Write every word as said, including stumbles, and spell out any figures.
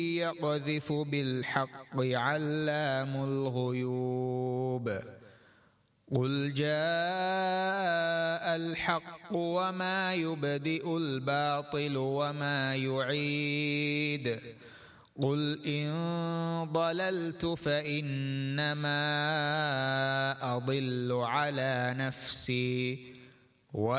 يقذف بالحق علام الغيوب قل جاء الحق وما يبدئ الباطل وما يعيد قل إن ضللت فإنما أضل على نفسي